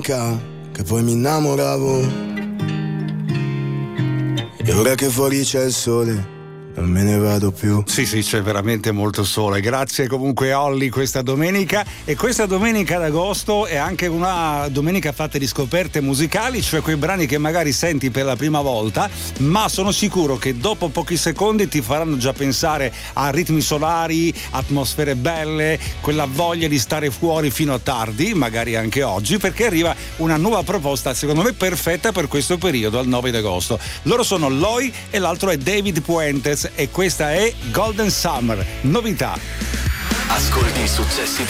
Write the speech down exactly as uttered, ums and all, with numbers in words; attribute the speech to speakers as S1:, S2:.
S1: che poi mi innamoravo. E ora che fuori c'è il sole non me ne vado più.
S2: Sì, sì, c'è veramente molto sole. Grazie comunque Olly questa domenica. E questa domenica d'agosto è anche una domenica fatta di scoperte musicali, cioè quei brani che magari senti per la prima volta, ma sono sicuro che dopo pochi secondi ti faranno già pensare a ritmi solari, atmosfere belle, quella voglia di stare fuori fino a tardi, magari anche oggi, perché arriva una nuova proposta secondo me perfetta per questo periodo, al nove di agosto. Loro sono Loi e l'altro è David Puentes e questa è Golden Summer, novità.
S3: Ascolti i successi